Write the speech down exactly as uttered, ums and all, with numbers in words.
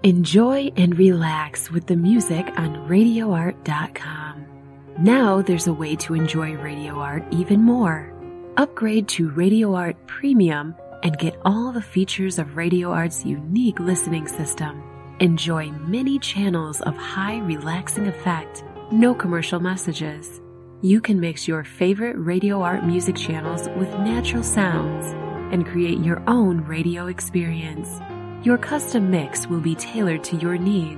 Enjoy and relax with the music on radio art dot com. Now there's a way to enjoy Radio Art even more. Upgrade to Radio Art Premium and get all the features of Radio Art's unique listening system. Enjoy many channels of high relaxing effect, no commercial messages. You can mix your favorite Radio Art music channels with natural sounds and create your own radio experience. Your custom mix will be tailored to your needs.